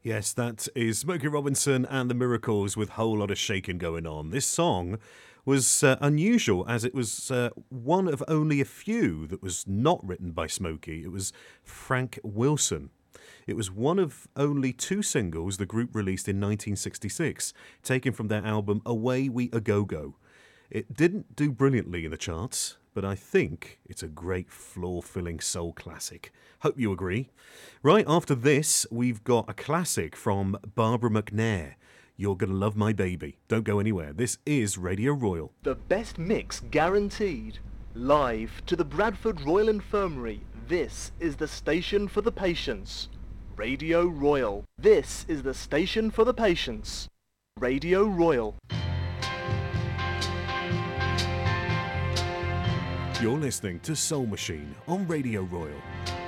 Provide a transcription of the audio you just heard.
Yes, that is Smokey Robinson and the Miracles with Whole Lot of Shaking Going On. This song was unusual as it was one of only a few that was not written by Smokey. It was Frank Wilson. It was one of only two singles the group released in 1966, taken from their album Away We A Go-Go. It didn't do brilliantly in the charts, but I think it's a great floor-filling soul classic. Hope you agree. Right after this, we've got a classic from Barbara McNair. You're Gonna Love My Baby. Don't go anywhere. This is Radio Royal. The best mix guaranteed. Live to the Bradford Royal Infirmary. This is the station for the patients. Radio Royal. This is the station for the patients. Radio Royal. You're listening to Soul Machine on Radio Royal.